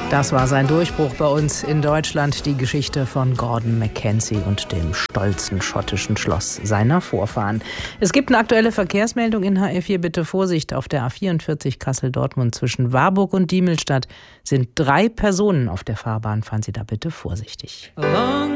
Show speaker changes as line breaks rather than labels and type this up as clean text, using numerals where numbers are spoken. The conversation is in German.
Das war sein Durchbruch bei uns in Deutschland, die Geschichte von Gordon Mackenzie und dem stolzen schottischen Schloss seiner Vorfahren. Es gibt eine aktuelle Verkehrsmeldung in HR4. Bitte Vorsicht, auf der A44 Kassel-Dortmund zwischen Warburg und Diemelstadt sind 3 Personen auf der Fahrbahn. Fahren Sie da bitte vorsichtig.